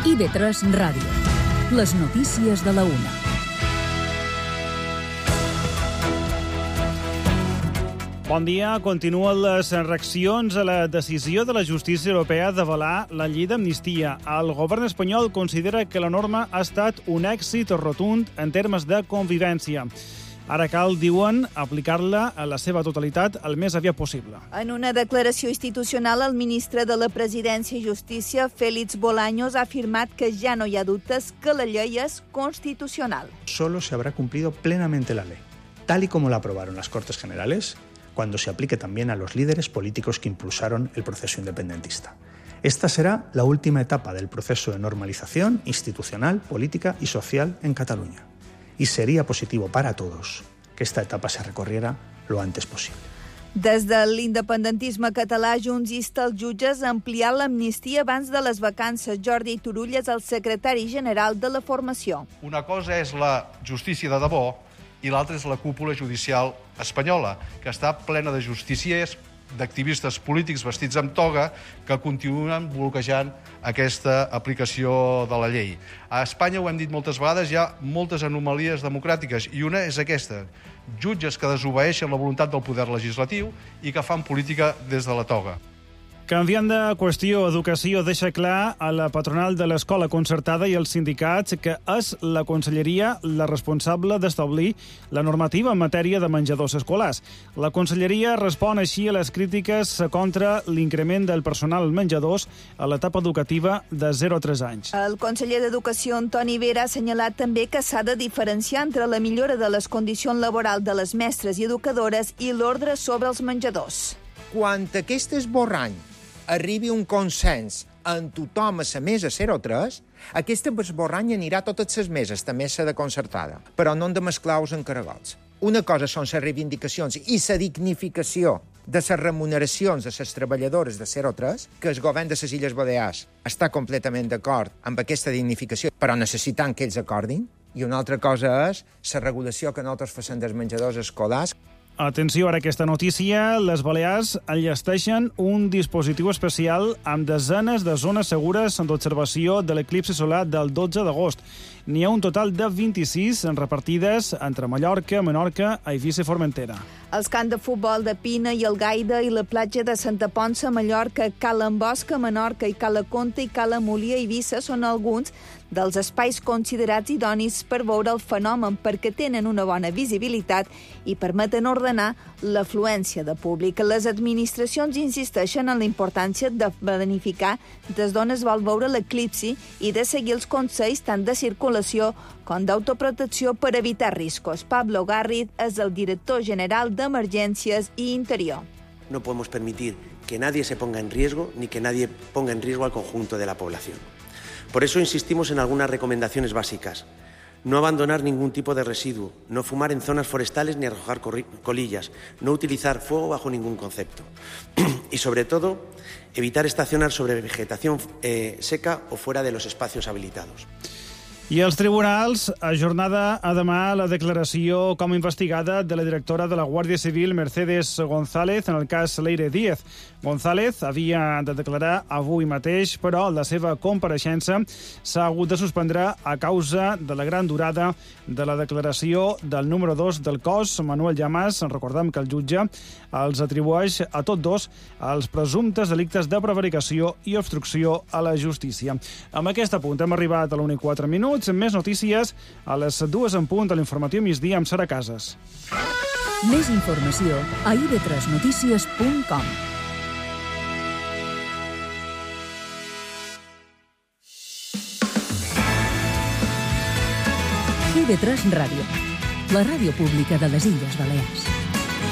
IB3 Ràdio. Les notícies de la una. Bon dia. Continuen les reaccions a la decisió de la justícia europea d'avalar la llei d'amnistia. El govern espanyol considera que la norma ha estat un èxit rotund en termes de convivència. Ara cal, diuen, aplicar-la a la seva totalitat el més aviat possible. En una declaració institucional, el ministre de la Presidència i Justícia, Félix Bolaños, ha afirmat que ja no hi ha dubtes que la llei és constitucional. Solo se habrá cumplido plenamente la ley, tal y como la aprobaron las Cortes Generales, cuando se aplique también a los líderes políticos que impulsaron el proceso independentista. Esta será la última etapa del proceso de normalización institucional, política y social en Cataluña. Y sería positivo para todos que esta etapa se recorriera lo antes posible. Des de l'independentisme català, Junts insta els jutges a ampliar l'amnistia abans de les vacances. Jordi Turull és el secretari general de la formació. Una cosa és la justícia de debò i l'altra és la cúpula judicial espanyola, que està plena de justiciers, d'activistes polítics vestits amb toga que continuen bloquejant aquesta aplicació de la llei. A Espanya, ho hem dit moltes vegades, hi ha moltes anomalies democràtiques i una és aquesta: jutges que desobeeixen la voluntat del poder legislatiu i que fan política des de la toga. Canviant de qüestió, Educació deixa clar a la patronal de l'escola concertada i els sindicats que és la Conselleria la responsable d'establir la normativa en matèria de menjadors escolars. La Conselleria respon així a les crítiques contra l'increment del personal menjadors a l'etapa educativa de 0 a 3 anys. El conseller d'Educació, Antoni Vera, ha assenyalat també que s'ha de diferenciar entre la millora de les condicions laborals de les mestres i educadores i l'ordre sobre els menjadors. Quan aquest esborrany arribi un consens en tothom a la mesa 03, aquest esborrany anirà a totes les meses, també a la concertada, però no hem de mesclar els encaragots. Una cosa són les reivindicacions i la dignificació de les remuneracions de les treballadores de 03, que el govern de les Illes Balears està completament d'acord amb aquesta dignificació, però necessitant que ells acordin. I una altra cosa és la regulació que nosaltres fem dels menjadors escolars. Atenció ara a aquesta notícia. Les Balears enllesteixen un dispositiu especial amb desenes de zones segures d'observació de l'eclipsi solar del 12 d'agost. N'hi ha un total de 26 repartides entre Mallorca, Menorca, Eivissa i Formentera. Els camps de futbol de Pina i el Gaida i la platja de Santa Ponça, Mallorca, Cala Ambosca, Menorca i Cala Conta i Cala Molí a Eivissa són alguns dels espais considerats idonis per veure el fenomen perquè tenen una bona visibilitat i permeten ordenar l'afluència de públic. Les administracions insisteixen en la importància de planificar des d'on es vol veure l'eclipsi i de seguir els consells tant de circulació com d'autoprotecció per evitar riscos. Pablo Garrid és el director general d'Emergències i Interior. No podemos permitir que nadie se ponga en riesgo ni que nadie ponga en riesgo al conjunto de la población. Por eso insistimos en algunas recomendaciones básicas. No abandonar ningún tipo de residuo, no fumar en zonas forestales ni arrojar colillas, no utilizar fuego bajo ningún concepto. Y sobre todo, evitar estacionar sobre vegetación seca o fuera de los espacios habilitados. I els tribunals ajornada a demà la declaració com a investigada de la directora de la Guàrdia Civil, Mercedes González, en el cas Leire Díez. González havia de declarar avui mateix, però la seva compareixença s'ha hagut de suspendre a causa de la gran durada de la declaració del número 2 del cos, Manuel Llamas. Recordem que el jutge els atribueix a tots dos els presumptes delictes de prevaricació i obstrucció a la justícia. Amb aquest apunt hem arribat a l'1 i 4 minuts. Més notícies a les 2 en punt a l'informatiu migdia amb Sara Casas. Més informació a ib3notícies.com. IB3 Ràdio, la ràdio pública de les Illes Balears.